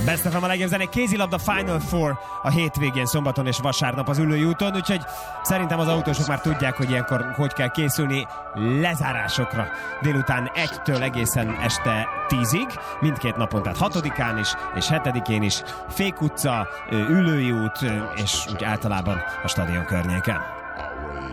Best of a legjobb zenék, kézilabda Final Four a hétvégén, szombaton és vasárnap az Üllői úton, úgyhogy szerintem az autósok már tudják, hogy ilyenkor hogy kell készülni lezárásokra. Délután 1-től egészen este 10-ig, mindkét napon, tehát 6-án is és 7-én is, Fék utca, Üllői út és úgy általában a stadion környéken.